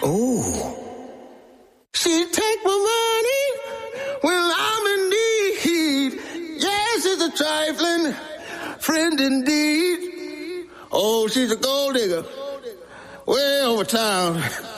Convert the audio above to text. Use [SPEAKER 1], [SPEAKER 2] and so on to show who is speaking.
[SPEAKER 1] Oh. She take my money when I'm in need. Yes, she's a trifling friend indeed. Oh, she's a gold digger way over town.